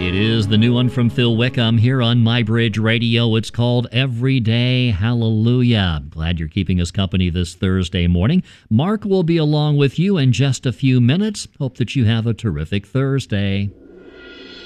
It is the new one from Phil Wickham here on MyBridge Radio. It's called Everyday Hallelujah. Glad you're keeping us company this Thursday morning. Mark will be along with you in just a few minutes. Hope that you have a terrific Thursday.